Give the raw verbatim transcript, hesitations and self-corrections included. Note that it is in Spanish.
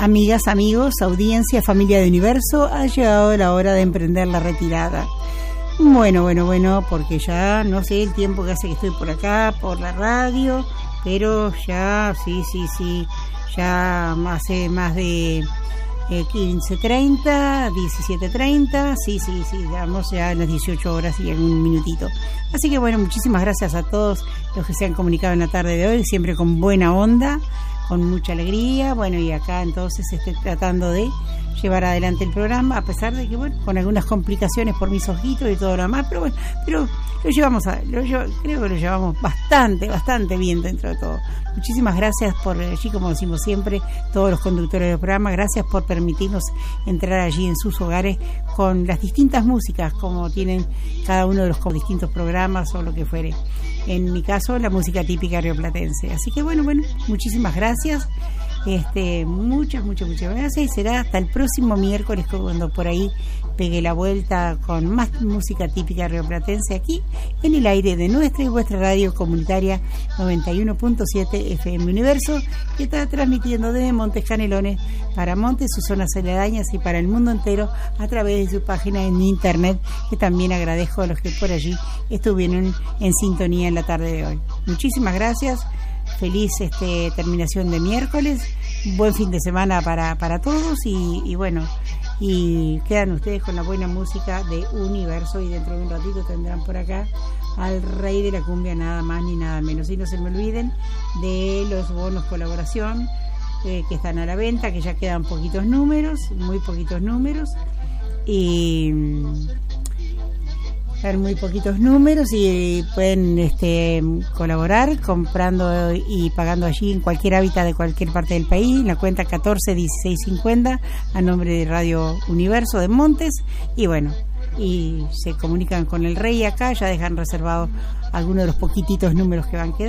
Amigas, amigos, audiencia, familia de Universo, ha llegado la hora de emprender la retirada. Bueno, bueno, bueno, porque ya no sé el tiempo que hace que estoy por acá, por la radio, pero ya, sí, sí, sí, ya hace más de eh, quince treinta, diecisiete treinta, sí, sí, sí, vamos ya a las dieciocho horas y en un minutito. Así que bueno, muchísimas gracias a todos los que se han comunicado en la tarde de hoy, siempre con buena onda, con mucha alegría, bueno, y acá entonces estoy tratando de llevar adelante el programa, a pesar de que, bueno, con algunas complicaciones por mis ojitos y todo lo demás, pero bueno, pero lo llevamos a, lo, yo creo que lo llevamos bastante, bastante bien dentro de todo. Muchísimas gracias por allí, como decimos siempre, todos los conductores del programa, gracias por permitirnos entrar allí en sus hogares con las distintas músicas, como tienen cada uno de los distintos programas o lo que fuere. En mi caso, la música típica rioplatense. Así que bueno, bueno, muchísimas gracias. Este, muchas, muchas, muchas gracias. Y será hasta el próximo miércoles cuando por ahí pegue la vuelta con más música típica rioplatense aquí en el aire de nuestra y vuestra radio comunitaria noventa y uno punto siete F M Universo, que está transmitiendo desde Montes Canelones para Montes, sus zonas aledañas y para el mundo entero a través de su página en internet, que también agradezco a los que por allí estuvieron en sintonía en la tarde de hoy. Muchísimas gracias. Feliz este, terminación de miércoles, buen fin de semana para, para todos y, y bueno, y quedan ustedes con la buena música de Universo y dentro de un ratito tendrán por acá al rey de la cumbia, nada más ni nada menos. Y no se me olviden de los bonos colaboración eh, que están a la venta, que ya quedan poquitos números, muy poquitos números y... muy poquitos números y pueden este, colaborar comprando y pagando allí en cualquier hábitat de cualquier parte del país, en la cuenta catorce dieciséis cincuenta a nombre de Radio Universo de Montes, y bueno, y se comunican con el rey acá, ya dejan reservados algunos de los poquititos números que van quedando.